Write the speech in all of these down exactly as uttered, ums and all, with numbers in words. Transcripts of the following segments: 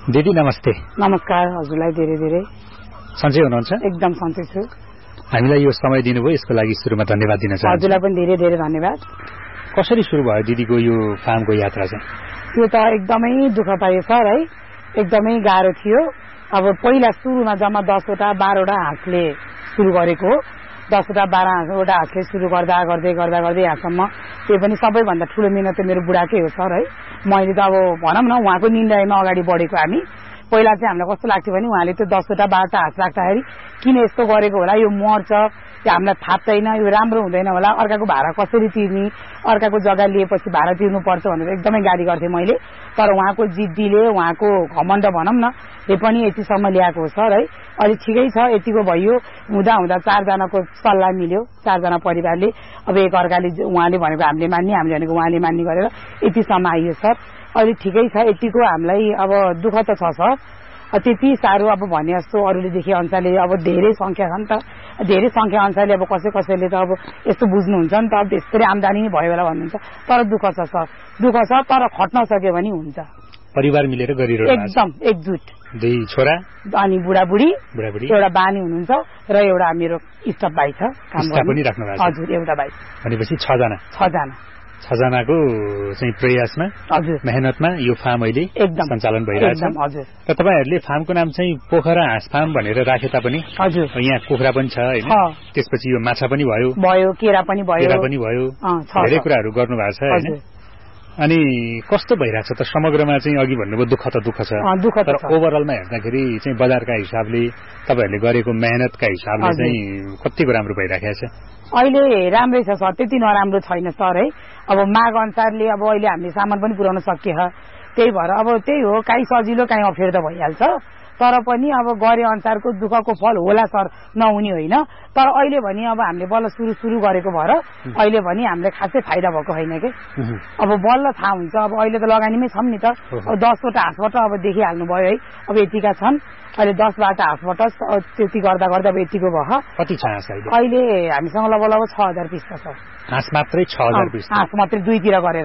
दिदी नमस्ते। नमस्कार हजुरलाई धेरै धेरै। सन्चै हुनुहुन्छ? एकदम सन्चै छु। हामीलाई यो समय दिनुभयो यसको लागि सुरुमा धन्यवाद दिन चाहन्छु। हजुरलाई पनि धेरै धेरै धन्यवाद। कसरी सुरु भयो दिदीको यो फार्मको यात्रा चाहिँ? यो त एकदमै दुःख पायो सर है, एकदमै गाह्रो थियो। अब पहिला सुरुमा जम्मा दसवटा बाह्रवटा हाँसले सुरु गरेको हो। दसवटा बाह्रवटा हाँसले सुरु गर्दा गर्दै गर्दा गर्दै यहाँसम्म त्यो पनि सबैभन्दा ठुलो मिहिनेत त मेरो बुढाकै हो सर है। मैले त अब भनौँ न उहाँको निर्णयमा अगाडि बढेको हामी। पहिला चाहिँ हामीलाई कस्तो लाग्थ्यो भने उहाँले त्यो दसवटा बाह्रवटा हाँस राख्दाखेरि किन यस्तो गरेको होला, यो मर्छ, यो हामीलाई थाप्दैन, यो राम्रो हुँदैन होला, अर्काको भाडा कसरी तिर्ने, अर्काको जग्गा लिएपछि भाडा तिर्नुपर्छ भनेर एकदमै गाली गर्थेँ मैले। तर उहाँको जिद्दीले उहाँको घमण्ड भनौँ न ले पनि यतिसम्म ल्याएको हो सर है। अहिले ठिकै छ, यतिको भइयो। हुँदा हुँदा चारजनाको सल्लाह मिल्यो, चारजना परिवारले अब एक अर्काले उहाँले भनेको हामीले मान्ने, हामीले भनेको उहाँले मान्ने गरेर यतिसम्म आइयो सर। अहिले ठिकै छ, यतिको हामीलाई अब दुःख त छ सर। त्यति साह्रो अब भने जस्तो अरूले देखे अनुसारले अब धेरै संख्या छ नि त, धेरै संख्या अनुसारले अब कसै कसैले त अब यस्तो बुझ्नुहुन्छ नि त, अब त्यसरी आम्दानी नै भयो होला भन्नुहुन्छ। तर दुःख छ सर, दुःख छ, तर खट्न सक्यो भने हुन्छ। परिवार मिलेर गरिरहनु एकदम एकजुट। दुई छोरा अनि बुढाबुढी, बुढाबुढी एउटा बानी हुनुहुन्छ र एउटा मेरो स्टाफ भाइ छ काम गर्ने। पनि राख्नु भएको छ? हजुर, एउटा भाइ। भनेपछि छजना छजना छजनाको चाहिँ प्रयासमा, हजुर, मेहनतमा यो फार्म अहिले एकदम सञ्चालन भइरहेछ। हजुर। र तपाईँहरूले फार्मको नाम चाहिँ पोखरा हाँस फार्म भनेर राखे तापनि हजुर यहाँ कुखुरा पनि छ हैन, त्यसपछि यो माछा पनि भयो भयो केरा पनि भयो केरा पनि भयो, धेरै कुराहरू गर्नु भएको छ हैन। अनि कस्तो भइरहेछ त समग्रमा चाहिँ? अघि भन्नुभयो दुःख त दुःख छ, तर ओभरअलमा हेर्दाखेरि चाहिँ बजारका हिसाबले तपाईँहरूले गरेको मेहनतका हिसाबले चाहिँ कतिको राम्रो भइराखेको छ? अहिले राम्रै छ सर, त्यति नराम्रो छैन सर है। अब माग अनुसारले अब अहिले हामीले सामान पनि पुर्याउन सकिए, त्यही भएर अब त्यही हो, काहीँ सजिलो काहीँ अप्ठ्यारो त भइहाल्छ। तर पनि अब गरे अनुसारको दुःखको फल होला सर, नहुने होइन। तर अहिले भने अब हामीले बल्ल सुरु सुरु गरेको भएर अहिले भने हामीलाई खासै फाइदा भएको छैन कि। अब बल्ल थाहा हुन्छ, अब अहिले त लगानीमै छौँ नि त। अब दसवटा हाँसबाट अब देखिहाल्नु भयो है, अब यतिका छन्। अहिले दस बाह्रवटा हाँसबाट त्यति गर्दा गर्दा अब यतिको भयो। कति छ हाँस अहिले? हामीसँग लगभग लगभग छ हजार पिस छ सर। हाँस मात्रै छ हजार पिस? हाँस मात्रै दुईतिर गरेर।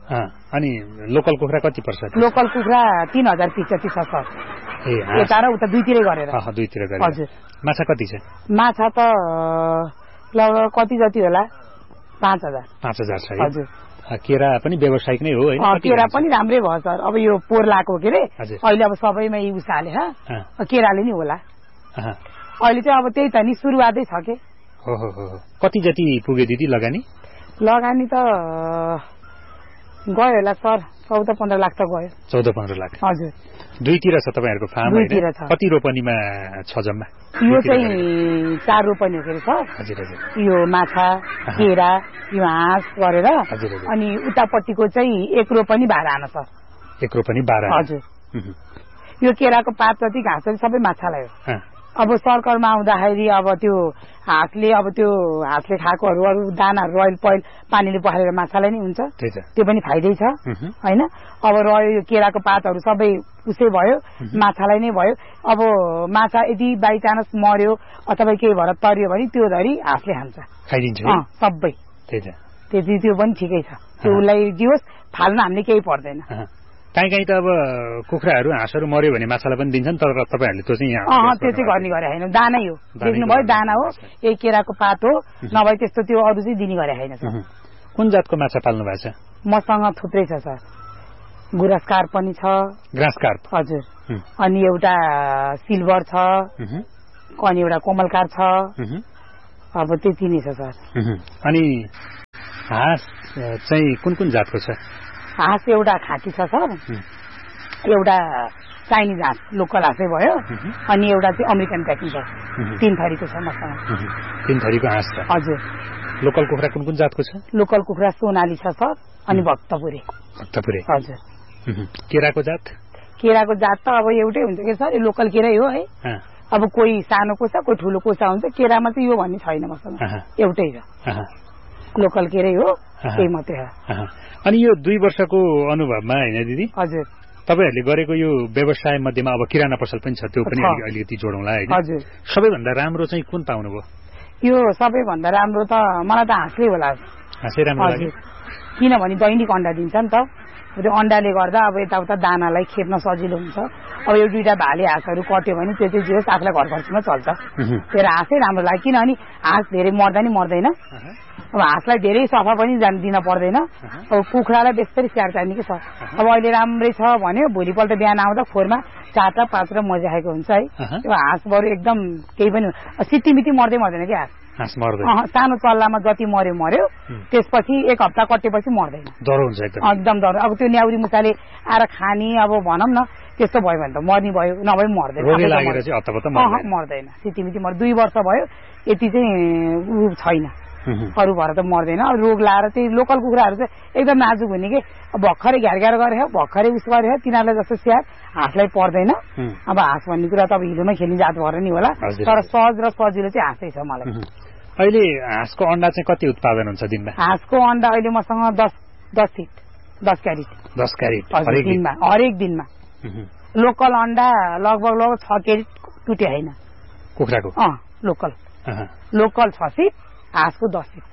अनि लोकल कुखुरा कति पर्छ? लोकल कुखुरा तीन हजार पिस जति छ सर। ए यता र उता दुईतिरै गरेर। दुईतिर गरेर। हजुर। माछा कति छ? माछा त लगभग कति जति होला, पाँच हजार पाँच हजार छ। हजुर। केरा पनि व्यावसायिक नै हो होइन? केरा पनि राम्रै भयो सर। अब यो पोहोर लाएको के अरे, अहिले अब सबैमा युज हाले, केराले नि होला। अहिले चाहिँ अब त्यही त नि सुरुवातै छ के। हो हो हो। कति जति पुग्यो दिदी लगानी? लगानी त गयो होला सर, चौध पन्ध्र लाख त गयो। चौध पन्ध्र लाख? हजुर। दुईतिर छ तपाईँहरूको फार्म? दुईतिर छ। कति रोपनीमा छ जम्मा? यो चाहिँ चार रोपनी हो के सर। हजुर हजुर। यो माछा, केरा, यो हाँस गरेर। अनि उतापट्टिको चाहिँ एक रोपनी बाह्र आना सर। एक रोपनी बाह्र? हजुर। यो केराको पात जति घाँस सबै माछालाई हो। अब सर्कलमा आउँदाखेरि अब त्यो हाँसले अब त्यो हाँसले खाएकोहरू अरू दानाहरू रयल पहिल पानीले पखालेर माछालाई नै हुन्छ, त्यो पनि फाइदै छ होइन। अब रह्यो यो केराको पातहरू सबै उसै भयो, माछालाई नै भयो। अब माछा यदि बाइचान्स मर्यो अथवा केही भएर तर्यो भने त्यो धरी हाँसले खान्छ, खाइदिन्छ सबै। त्यति त्यो पनि ठिकै छ, त्यो उसलाई दियोस्, फाल्न हामीले केही पर्दैन। काहीँ काहीँ त अब कुखुराहरू हाँसहरू मर्यो भने माछालाई पनि दिन्छन्, तर तपाईँहरूले त्यो चाहिँ त्यो चाहिँ गर्ने गरे होइन, दानै हो, देख्नुभयो दाना हो, यही केराको पात हो, नभए त्यस्तो त्यो अरू चाहिँ दिने गरे होइन सर। कुन जातको माछा पाल्नु भएको छ? मसँग थुप्रै छ सर, गुराँस कार्प पनि छ। Grass carp? हजुर। अनि एउटा सिल्भर छ, अनि एउटा कोमल कार्प छ, अब त्यति नै छ सर। अनि हाँस चाहिँ कुन कुन जातको छ? हाँस एउटा खाकी छ सर, एउटा चाइनिज हाँस लोकल हाँसै भयो, अनि एउटा चाहिँ अमेरिकन प्याकिङ छ। तीन थरीको छ मसँग। तीन थरीको हाँस छ? हजुर। लोकल कुखुरा कुन कुन जातको छ? लोकल कुखुरा सोनाली छ सर, अनि भक्तपुरे। भक्तपुरे? हजुर। केराको जात? केराको जात त अब एउटै हुन्छ कि सर, लोकल केरै हो है। अब कोही सानो कोसा कोही ठुलो कोसा हुन्छ, केरामा चाहिँ यो भन्ने छैन मसँग, एउटै हो, लोकल केरै हो, त्यही मात्रै हो। अनि यो दुई वर्षको अनुभवमा होइन दिदी, हजुर, तपाईँहरूले गरेको यो व्यवसाय मध्येमा अब किराना पसल पनि छ, त्यो पनि अलिकति जोडौँला होइन। हजुर। सबैभन्दा राम्रो चाहिँ कुन पाउनुभयो? यो सबैभन्दा राम्रो त मलाई त हाँसले होला। हाँसै राम्रो लाग्यो? किनभने दैनिक अन्डा दिन्छ नि त, त्यो अन्डाले गर्दा अब यताउता दानालाई खेप्न सजिलो हुन्छ। अब यो दुईटा भाले हाँसहरू कट्यो भने त्यो चाहिँ जे होस् आफूलाई घर खर्चमा चल्छ तेरो हाँसै राम्रो लाग्यो किनभने हाँस धेरै मर्दा नि मर्दैन अब हाँसलाई धेरै सफा पनि जान दिन पर्दैन अब कुखुरालाई बेस्तरी स्याहार चाहिने कि छ अब अहिले राम्रै छ भन्यो भोलिपल्ट बिहान आउँदा खोरमा चारवटा पाँचवटा मरिरहेको हुन्छ है त्यो हाँस बरु एकदम केही पनि सित्तिमिति मर्दै मर्दैन कि हाँस सानो चल्लामा जति मर्यो मर्यो त्यसपछि एक हप्ता कटेपछि मर्दैन एकदम डर अब त्यो न्याउरी मुसाले आएर खाने अब भनौँ न त्यस्तो भयो भने त मर्ने भयो नभए मर्दैन मर्दैन सित्तिमिति मर दुई वर्ष भयो यति चाहिँ छैन अरू भएर त मर्दैन अब रोग लाएर चाहिँ लोकल कुखुराहरू चाहिँ एकदम नाजुक हुने कि भर्खरै घ्यार घ्यार गरे भर्खरै उस गरे तिनीहरूलाई जस्तो स्याहार हाँसलाई पर्दैन अब हाँस भन्ने कुरा त अब हिलोमै खेल्ने जात भएर नि होला तर सहज र सजिलो चाहिँ हाँसै छ मलाई अहिले हाँसको अन्डा चाहिँ कति उत्पादन हुन्छ दिनमा हाँसको अन्डा अहिले मसँग दस दस फिट दस क्यारेट दस क्यारेट दिनमा हरेक दिनमा लोकल अन्डा लगभग लगभग छ क्यारेट टुटे होइन कुखुराको अँ लोकल लोकल छ फिट हाँसको दस फिट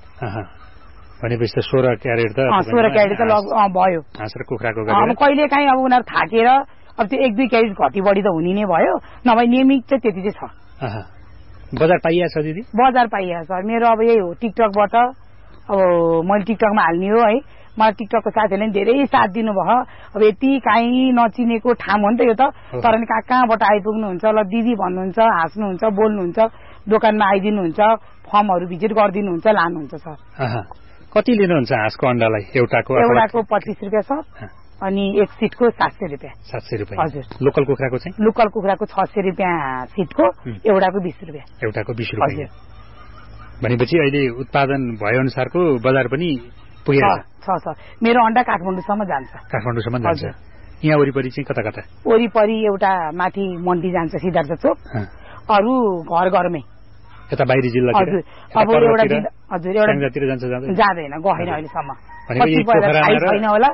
भनेपछि त सोह्र क्यारेट त सोह्र क्यारेट त भयो हाँस र कुखुराको अब कहिले काहीँ अब उनीहरू थाकेर अब त्यो एक दुई क्यारेट घटी बढी त हुने नै भयो नभए नियमित चाहिँ त्यति चाहिँ छ बजार पाइया छ दिदी बजार पाइया छ मेरो अब यही हो टिकटकबाट अब मैले टिकटकमा हाल्ने हो है मलाई टिकटकको साथीहरूले पनि धेरै साथ दिनुभयो अब यति काहीँ नचिनेको ठाउँ हो नि त यो त तर नि कहाँ कहाँबाट आइपुग्नुहुन्छ ल दिदी भन्नुहुन्छ हाँस्नुहुन्छ बोल्नुहुन्छ दोकानमा आइदिनुहुन्छ फर्महरू भिजिट गरिदिनुहुन्छ लानुहुन्छ सर कति लिनुहुन्छ हाँसको अन्डालाई एउटाको एउटाको पच्चिस रुपियाँ छ अनि एक सिटको सात सय रुपियाँ सात सय रुपियाँ हजुर लोकल कुखुराको चाहिँ लोकल कुखुराको छ सय रुपियाँ सिटको एउटाको बिस रुपियाँ एउटाको बिस रुपियाँ भनेपछि अहिले उत्पादन भए अनुसारको बजार पनि पुगेको छ छ मेरो अन्डा काठमाडौँसम्म जान्छ काठमाडौँसम्म जान्छ यहाँ वरिपरि चाहिँ कता कता वरिपरि एउटा माथि मन्डी जान्छ सिद्धार्थ चोक अरू घर घरमै यता बाहिरी जिल्ला हजुर अब एउटा हजुर एउटा जान्छ जाँदैन गएन अहिलेसम्म छैन होला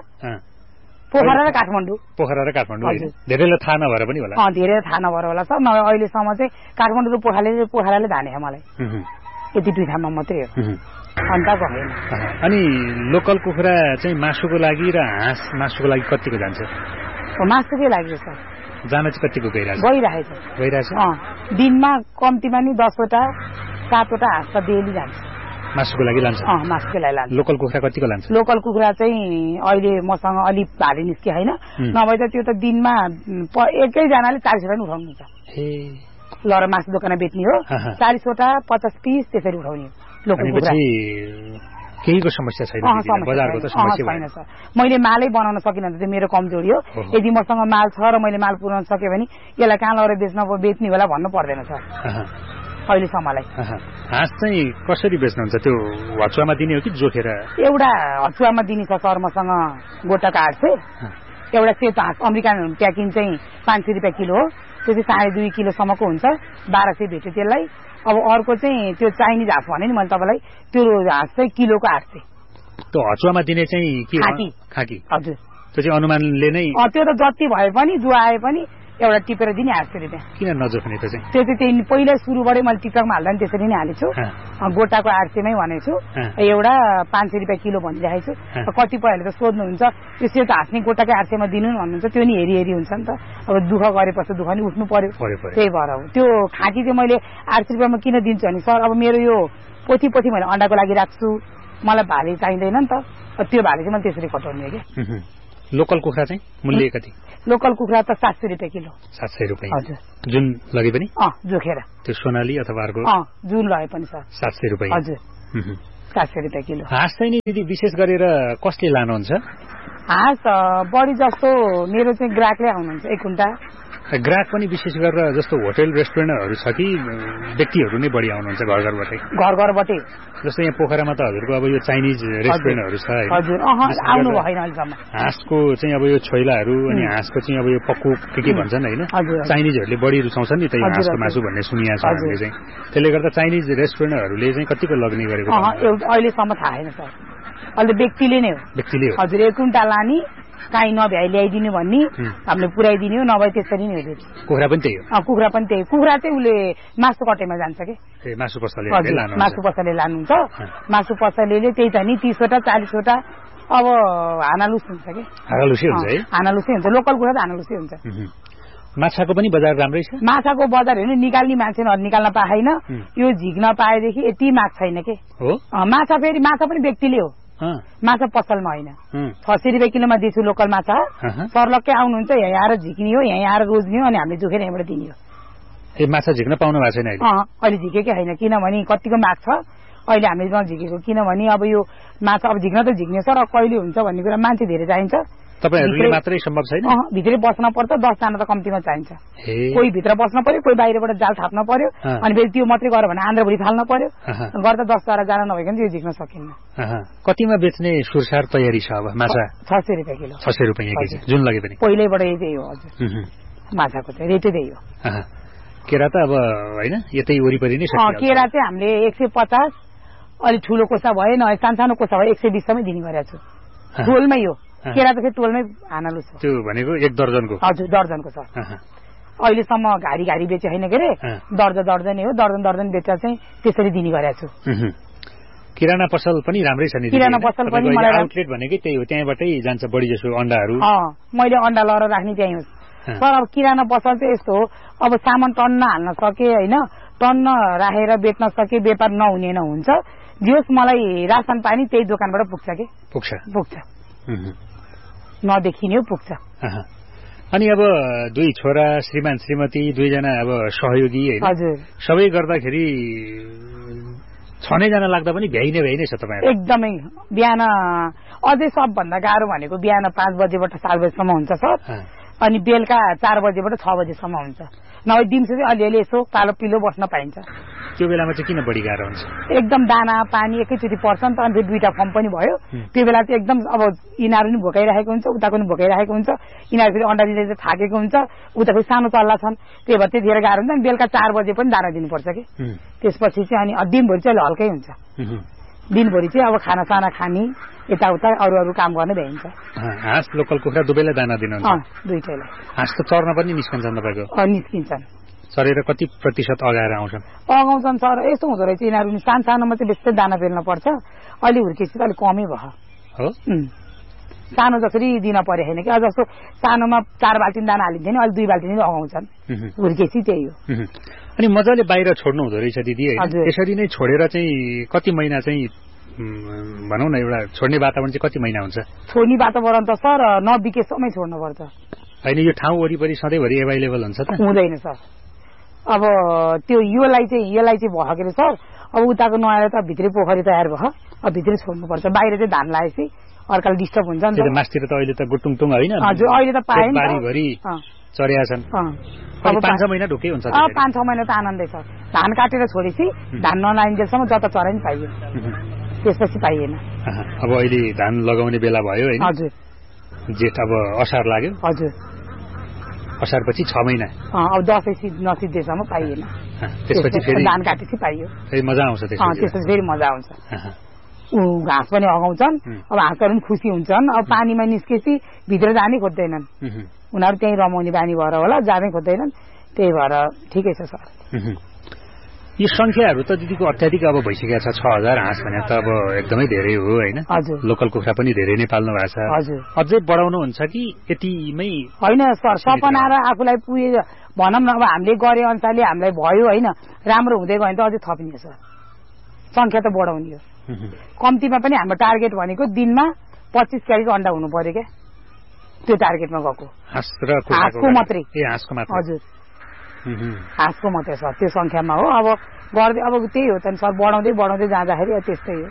पोखरा र काठमाडौँ पोखरा र काठमाडौँ धेरैलाई थाहा नभएर पनि होला अँ धेरै थाहा नभएर होला सर नभए अहिलेसम्म चाहिँ काठमाडौँ र पोखराले पोखराले धाने मलाई यति दुई ठाउँमा मात्रै हो अन्त गएन अनि लोकल कुखुरा चाहिँ मासुको लागि र हाँस मासुको लागि कतिको जान्छ मासुकै लागि सर जान चाहिँ कतिको गइरहेछ गइरहेछ गइरहेछ दिनमा कम्तीमा नि दसवटा सातवटा हाँस त डेली जान्छ मासुको लागि लान्छ अँ मासुको लागि लान्छ लोकल कुखुरा कतिको लान्छ लोकल कुखुरा चाहिँ अहिले मसँग अलिक भारी निस्के होइन नभए त त्यो त दिनमा एकैजनाले चालिसवटा नि उठाउनुहुन्छ ल र मासु दोकानमा बेच्ने हो चालिसवटा पचास पिस त्यसरी उठाउने लोकल कुखुरा केहीको समस्या छैन बजारको त समस्या छैन सर मैले मालै बनाउन सकिनँ भने चाहिँ मेरो कमजोरी हो यदि मसँग माल छ र मैले माल पुर्याउन सक्यो भने यसलाई कहाँ लगेर बेच्न बेच्ने बेला भन्नु पर्दैन सर अहिलेसम्मलाई हाँस चाहिँ कसरी बेच्नुहुन्छ त्यो हचुवामा दिने हो कि जोखेर एउटा हचुवामा दिने छ सर मसँग गोटाको आठ सय एउटा सेतो हाँस अमेरिकन प्याकिङ चाहिँ पाँच सय रुपियाँ किलो हो त्यो चाहिँ साढे दुई किलोसम्मको हुन्छ बाह्र सय भेट्यो त्यसलाई अब अर्को चाहिँ त्यो चाइनिज हाँस भने नि मैले तपाईँलाई त्यो हाँस चाहिँ किलोको आठ सय त्यो हचुवामा दिने चाहिँ के खाकी खाकी हजुर त्यो चाहिँ अनुमानले नै त्यो त जति भए पनि जो आए पनि एउटा टिपेर दिने आठ सय रुपियाँ किन नजोख्ने त्यो चाहिँ त्यो चाहिँ त्यही पहिला सुरुबाटै मैले टिकटकमा हाल्दा नि त्यसरी नै हालेको छु गोटाको आठ सयमै भनेको छु एउटा पाँच सय रुपियाँ किलो भनिरहेको छु कतिपयहरूले त सोध्नुहुन्छ त्यो सेतो हाँस्ने गोटाकै आठ सयमा दिनु भन्नुहुन्छ त्यो नि हेरी हेरी हुन्छ नि त अब दुःख गरेपछि दुःख नि उठ्नु पर्यो त्यही भएर हो त्यो खाकी चाहिँ मैले आठ सय रुपियाँमा किन दिन्छु भने सर अब मेरो यो पोथी पोथी मैले अन्डाको लागि राख्छु मलाई भाले चाहिँदैन नि त त्यो भाले चाहिँ मैले त्यसरी कटाउने कि लोकल कुखुरा चाहिँ मूल्य कति लोकल कुखुरा त सात सय रुपियाँ किलो सात सय रुपियाँ हजुर जुन लगे पनि अँ जोखेर त्यो सोनाली अथवा अर्को अँ जुन लगे पनि सर सात सय रुपियाँ हजुर सात सय रुपियाँ किलो हाँस चाहिँ नि दिदी विशेष गरेर कसले लानुहुन्छ हाँस बढी जस्तो मेरो चाहिँ ग्राहकले आउनुहुन्छ एक कुन्टा ग्राहक पनि विशेष गरेर जस्तो होटेल रेस्टुरेन्टहरू छ कि व्यक्तिहरू नै बढी आउनुहुन्छ घर घरबाटै घर घरबाटै जस्तो यहाँ पोखरामा त हजुरको अब यो चाइनिज रेस्टुरेन्टहरू छ हजुर आउनु भएन अहिलेसम्म हाँसको चाहिँ अब यो छोइलाहरू अनि हाँसको चाहिँ अब यो पक्कु के के भन्छन् होइन चाइनिजहरूले बढी रुचाउँछन् नि त यो हाँसको मासु भन्ने सुनिया छ हामीले चाहिँ त्यसले गर्दा चाइनिज रेस्टुरेन्टहरूले चाहिँ कतिको लग्ने गरेको अहिलेसम्म थाहा छैन सर अहिले व्यक्तिले नै हो व्यक्तिले हजुर एक कुन्टा लाने काहीँ नभ्याइ ल्याइदिनु भन्ने हामीले पुर्याइदिने हो नभए त्यसरी नै हो कुखुरा पनि त्यही हो कुखुरा पनि त्यही कुखुरा चाहिँ उसले मासु कटेमा जान्छ कि मासु पसले मासु पसले लानुहुन्छ मासु पसलेले त्यही त नि तीसवटा चालिसवटा अब हानालुस हुन्छ कि हानालुसी हुन्छ है हानालुसी हुन्छ लोकल कुखुरा त हानालुसी हुन्छ माछाको पनि बजार राम्रै छ माछाको बजार हेर्नु निकाल्ने मान्छे निकाल्न पाएन यो झिक्न पाएदेखि यति माग छैन के हो माछा फेरि माछा पनि व्यक्तिले हो माछा पसलमा होइन छ सय रुपियाँ किलोमा दिन्छु लोकल माछा सर्लक्कै आउनुहुन्छ यहाँ आएर झिक्ने हो यहाँ आएर रोज्ने हो अनि हामीले दुखेर यहाँबाट दिने हो ए माछा झिक्न पाउनु भएको छैन अहिले झिकेकै होइन किनभने कतिको माग छ अहिले हामीले नझिकेको किनभने अब यो माछा अब झिक्न त झिक्ने सर अब कहिले हुन्छ भन्ने कुरा मान्छे धेरै चाहिन्छ तपाईहरुले मात्रै सम्भव छैन भित्रै बस्न पर्छ दस जना त कम्तीमा चाहिन्छ कोही भित्र बस्न पर्यो कोही बाहिरबाट जाल थाप्न पर्यो अनि फेरि त्यो मात्रै गरेर भने आन्द्रभरि फाल्न पर्यो गर्दा दस बाह्र जना नभइकन त्यो झिक्न सकिन्न कतिमा बेच्ने सुरसार तयारी छ अब माछा छ सय रुपियाँ किलो छ सय रुपियाँ केजी जुन लगे पनि पहिल्यैबाट यही हो हजुर माछाको चाहिँ रेटै त्यही हो केरा त अब हैन यतै वरिपरि नै छ केरा चाहिँ हामीले एक सय पचास अलि ठुलो कोसा भयो न सानो कोसा भयो एक सय बीस सम्म दिने गरेको छु टोलमै हो केरा त फेरि टोलमै हानलु छ त्यो भनेको एक दर्जनको हजुर दर्जनको छ अहिलेसम्म घारी घारी बेचे होइन के अरे दर्जन दर्जनै हो दर्जन दर्जन बेचेर चाहिँ त्यसरी दिने गरेको छु किराना पसल पनि राम्रै छ नि किराना पसल पनि मलाई आउटलेट भनेकै त्यही हो त्यहीँबाटै जान्छ बढी जसो अन्डाहरू मैले अन्डा लगेर राख्ने त्यही हो तर अब किराना पसल चाहिँ यस्तो हो अब सामान टन्न हाल्न सके होइन टन्न राखेर बेच्न सके व्यापार नहुने नहुन्छ जस मलाई रासन पानी त्यही दोकानबाट पुग्छ के पुग्छ पुग्छ नदेखिने पुग्छ अनि अब दुई छोरा श्रीमान श्रीमती दुईजना अब सहयोगी हजुर सबै गर्दाखेरि छनै जना लाग्दा पनि भ्याइ नै भ्याइ नै छ तपाईहरु एकदमै बिहान अझै सबभन्दा गाह्रो भनेको बिहान पाँच बजेबाट सात बजेसम्म हुन्छ सर अनि बेलुका चार बजेबाट छ बजेसम्म हुन्छ नभए दिउँसो चाहिँ अलिअलि यसो पालो पिलो बस्न पाइन्छ त्यो बेलामा चाहिँ किन बढी गाह्रो हुन्छ एकदम दाना पानी एकैचोटि पर्छ नि त अनि फेरि दुईटा फर्म पनि भयो त्यो बेला चाहिँ एकदम अब यिनीहरू पनि भोकाइराखेको हुन्छ उता पनि भोकाइराखेको हुन्छ यिनीहरू फेरि अन्डा दिँदै थाकेको हुन्छ उता फेरि सानो चल्ला छन् त्यही भएर त्यतिखेर गाह्रो हुन्छ अनि बेलुका चार बजे पनि दाना दिनुपर्छ कि त्यसपछि चाहिँ अनि दिनभरि चाहिँ हल्कै हुन्छ दिनभरि चाहिँ अब खाना साना खाने यताउता अरू अरू काम गर्ने भ्याइन्छ हाँस लोकल कुखुरा दुवैलाई दाना दिनुहुन्छ दुईटैलाई हाँस त चर्न पनि निस्कन्छन् तपाईँको निस्किन्छन् चरेर कति प्रतिशत अगाएर आउँछन् अगाउँछन् सर यस्तो हुँदो रहेछ यिनीहरू सानो सानोमा चाहिँ बेसी दाना पेल्न पर्छ अहिले हुर्केपछि त अलिक कमै भयो हो सानो जसरी दिन पर्यो होइन कि जस्तो सानोमा चार बाल्टिन दाना हालिन्थ्यो नि अहिले दुई बाल्टिन अगाउँछन् हुर्केपछि त्यही हो अनि मजाले बाहिर छोड्नु हुँदो रहेछ दिदी यसरी नै छोडेर चाहिँ कति महिना चाहिँ भनौँ न एउटा छोड्ने वातावरण चाहिँ कति महिना हुन्छ छोड्ने वातावरण त सर नबिकेसम्मै छोड्नु पर्छ होइन यो ठाउँ वरिपरि सधैँभरि एभाइलेबल हुन्छ त हुँदैन सर अब त्यो योलाई चाहिँ यसलाई चाहिँ भयो के अरे सर अब उताको नआएर त भित्री पोखरी तयार भयो अब भित्री छोड्नुपर्छ बाहिर चाहिँ धान लगाएपछि अर्काले डिस्टर्ब हुन्छ नि त मास्तिर त अहिले त गुटुङटुङ होइन हजुर अहिले त पाएन बारीभरि चरेका छन् अब पाँच छ महिना ढुकै हुन्छ पाँच छ महिना त आनन्दै छ धान काटेर छोडेपछि धान नलाइन्जेलसम्म जता चरा नि पाइयो त्यसपछि पाइएन अब अहिले धान लगाउने बेला भयो होइन हजुर जेठ अब असार लाग्यो हजुर असार पछि छ महिना अब दसैँ नसिद्धेसम्म पाइएन त्यसपछि फेरि धान काटेपछि पाइयो फेरि मजा आउँछ त्यसपछि फेरि मजा आउँछ ऊ घाँस पनि अगाउँछन् अब हाँसहरू पनि खुसी हुन्छन् अब पानीमा निस्केपछि भित्र जानै खोज्दैनन् उनीहरू त्यहीँ रमाउने बानी भएर होला जानै खोज्दैनन् त्यही भएर ठिकै छ सर यो संख्याहरू त दिदीको अत्याधिक अब भइसकेको छ छ हजार हाँस भने त अब एकदमै धेरै हो होइन लोकल कुखुरा पनि धेरै नै पाल्नु भएको छ अझै बढाउनु हुन्छ कि यतिमै होइन सर सपना र आफूलाई पुगे भनौँ न अब हामीले गरे अनुसारले हामीलाई भयो होइन राम्रो हुँदै गयो भने त अझै थप्ने सर संख्या त बढाउने हो कम्तीमा पनि हाम्रो टार्गेट भनेको दिनमा पच्चिस क्यारेट अन्डा हुनु पर्यो क्या त्यो टार्गेटमा गएको हाँसको मात्रै हजुर हाँसको मात्रै सर त्यो संख्यामा हो अब गर्दै अब त्यही हो त सर बढाउँदै बढाउँदै जाँदाखेरि त्यस्तै हो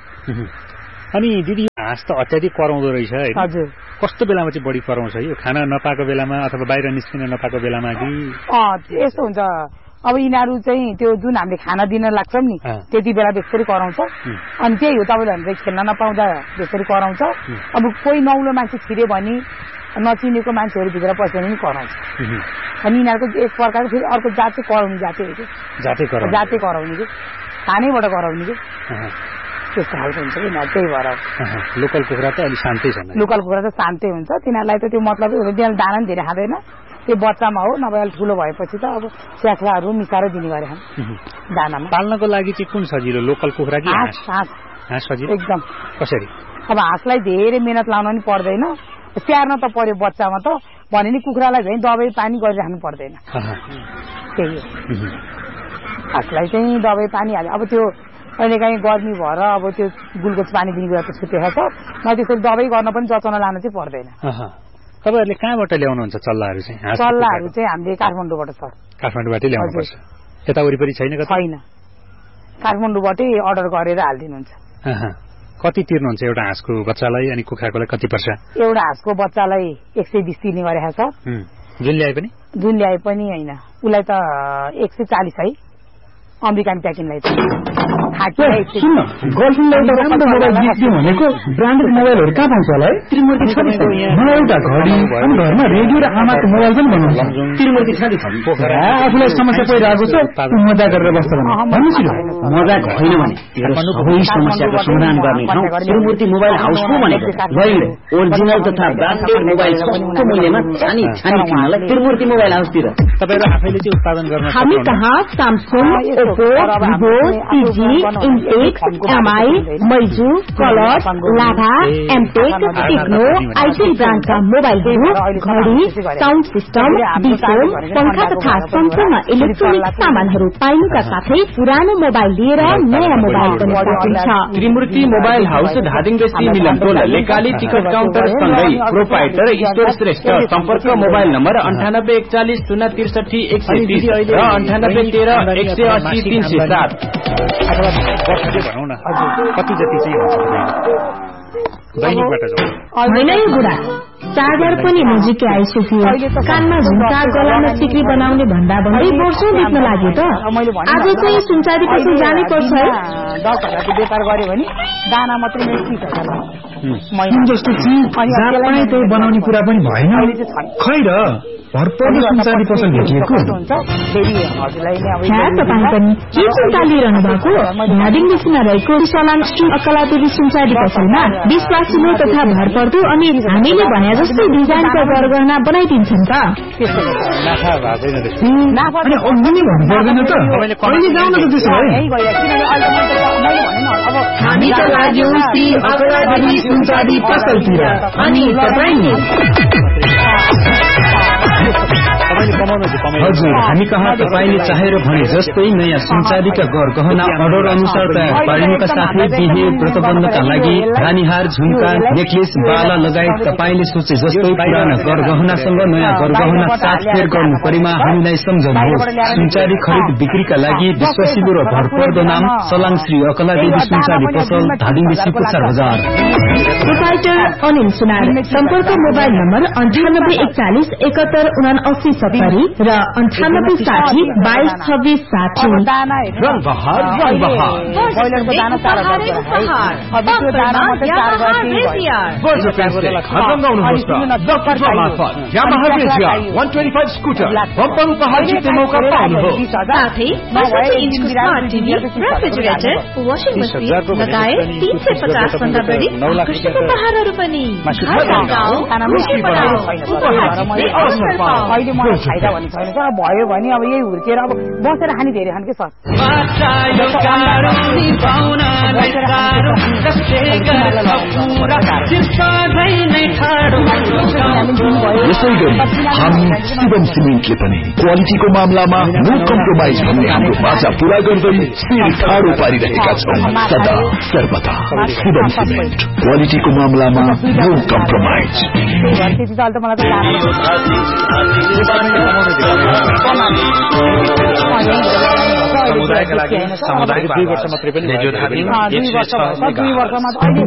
अनि दिदी हाँस त अत्याधिक कराउँदो रहेछ हजुर कस्तो बेलामा चाहिँ बढी कराउँछ यो खाना नपाएको बेलामा अथवा बाहिर निस्किन नपाएको बेलामा कि यस्तो हुन्छ अब यिनीहरू चाहिँ त्यो जुन हामीले खाना दिन लाग्छौँ नि त्यति बेला त्यसरी कराउँछ अनि त्यही हो तपाईँले हामीले खेल्न नपाउँदा त्यसरी कराउँछ अब कोही नौलो मान्छे छिर्यो भने नचिनेको मान्छेहरू भित्र पस्यो भने पनि कराउँछ अनि यिनीहरूको एक प्रकारको फेरि अर्को जात चाहिँ कराउने जातै हो कि जातै कराउने कि खानैबाट कराउने कि त्यस्तो खालको हुन्छ कि त्यही भएर लोकल कुखुरा त अलिक शान्तै छ लोकल कुखुरा त शान्तै हुन्छ तिनीहरूलाई त त्यो मतलब दाना पनि धेरै खाँदैन त्यो बच्चामा हो नभए अलिक ठुलो भएपछि त अब स्याख्लाहरू मिसाएर दिने गरे दानामा पाल्नको लागि चाहिँ कुन सजिलो लोकल कुखुरा कि हाँस हाँस सजिलो एकदम कसरी अब हाँसलाई धेरै मेहनत लाउन पनि पर्दैन स्याहार्न त पर्यो बच्चामा त भने नि कुखुरालाई चाहिँ दबाई पानी गरिराख्नु पर्दैन त्यही हो हातलाई चाहिँ दबाई पानी हाल्यो अब त्यो अहिले काहीँ गर्मी भएर अब त्यो ग्लुकोज पानी दिने कुरा त छुटेको छ न त्यसरी दबाई गर्न पनि जचाउन लानु चाहिँ पर्दैन तपाईँहरूले कहाँबाट ल्याउनुहुन्छ चल्लाहरू चाहिँ चल्लाहरू चाहिँ हामीले काठमाडौँबाट छ काठमाडौँबाटै ल्याउनुपर्छ यता वरिपरि छैन छैन काठमाडौँबाटै अर्डर गरेर हालिदिनुहुन्छ कति तिर्नुहुन्छ एउटा हाँसको बच्चालाई अनि कुखुराकोलाई कति पर्छ एउटा हाँसको बच्चालाई एक सय बिस तिर्ने गरेको छ जुन ल्याए पनि जुन ल्याए पनि होइन उसलाई त एक सय चालिस है अमेरिकन प्याकिङलाई त सुन्न गर्लफ्रेन्डलाई एउटा राम्रो मोबाइल गिफ्ट दिउँ भनेको ब्रान्डेड मोबाइलहरू कहाँ पाउँछ होला है त्रिमूर्ति छ मलाई एउटा घडी अनि घरमा रेडियो र आमाको मोबाइल पनि बनाउँछ त्रिमूर्ति छ आफूलाई समस्या परिरहेको छ मजा गरेर बस्छ भन्नुहोस् मजा होइन भने सबै समस्याको समाधान गर्ने ठाउँ त्रिमूर्ति मोबाइल हाउस हो भनेको गइले ओरिजिनल तथा ब्रान्डेड मोबाइल सस्तो मूल्यमा छानी छानी किन्नलाई त्रिमूर्ति मोबाइल हाउसतिर तपाईहरु आफैले चाहिँ उत्पादन गर्न सक्नुहुन्छ हामी कहाँ स्यामसङ ओप्पो भिभो सिजी इन्टेक्स एमआई मैजु कलर लाभा एमटेक टेक्नो आइटेल ब्रान्डका मोबाइलहरू घडी साउन्ड सिस्टम डिफोन पंखा तथा सम्पूर्ण इलेक्ट्रोनिक सामानहरू पाइनुका साथै पुरानो मोबाइल लिएर नयाँ मोबाइल पनि पाइन्छ त्रिमूर्ति मोबाइल हाउस धादिङ बेसी मिलन टोल लेकाली टिकट काउन्टर सँगै प्रोपाइटर ईश्वर श्रेष्ठ सम्पर्क मोबाइल नम्बर अन्ठानब्बे एकचालिस शून्य त्रिसठी एक सय तीस र अन्ठानब्बे तेह्र एक सय अस्सी तीन सय सात भनौँ न कति जति चाहिँ दैनिकबाट जाउँ होइन यो बुढा चार्जर पनि नजिकै आइसक्यो कानमा झुम्का गलामा सिक्री बनाउने भन्दा भन्दै वर्षौं बित्न लाग्यो त आज चाहिँ सुनचारी पसल जानै पर्छ है दस हजारको व्यापार गर्यो भने दाना मात्रै तीस हजार जस्तो चिज बनाउने कुरा पनि भएन खै र भरपर्दो सुनचारी पसल भेटिएको तपाईँ पनि के चिन्ता लिइरहनु भएको धादिङ बेसीमा रहेको सलाम श्री अकलादेवी सुनचारी पसलमा विश्वासिलो तथा भरपर्दो अनि हामीले भने जस्तै डिजाइनको गरगहना बनाइदिन्छन् त हामी त लाग्यौं श्री अकलादेवी सुनचारी पसलतिर अनि तपाईँ हजुर हामी कहाँ तपाईँले चाहेर भने जस्तै नयाँ सुनचारीका गरगहना अर्डर अनुसार तयार पारिनुका साथै बिहे व्रतबन्धका लागि रानीहार झुम्का नेक्लेस बाला लगायत तपाईँले सोचे जस्तै पुराना गरगहनासँग नयाँ गरगहना साथफेर गर्नु परेमा हामीलाई सम्झनुहोस् सुनचारी खरिद बिक्रीका लागि विश्वासिलो र भरपर्दो नाम सलाङ श्री अकलादेवी सुनचारी पसल धादिङ बेसी पुछार बजार प्रोपाइटर अनिल सुनार सम्पर्क मोबाइल नम्बर अन्ठानब्बे एकचालिस एकात्तर उनासी सत्तरी र अन्ठानब्बे साठी बाइस छब्बीस साठी रेफ्रिजरेटर वासिङ मसिन लगायत तीन सय पचास भन्दा बढी आकर्षक उपहारहरू पनि अहिले मलाई फाइदा भन्ने छैन सर भयो भने अब यही हुर्केर अब बसेर खाने धेरै खाने के सर यसै गरी हामी शिवम सिमेन्टले पनि क्वालिटीको मामलामा नो कम्प्रोमाइज भन्ने हाम्रो बाचा पूरा गर्दै शिर ठाडो पारिरहेका छौं सदा सर्वदा शिवम सिमेन्ट क्वालिटीको मामलामा नो कम्प्रोमाइज समुदायका लागि सामुदायिक दुई वर्ष मात्रै पनि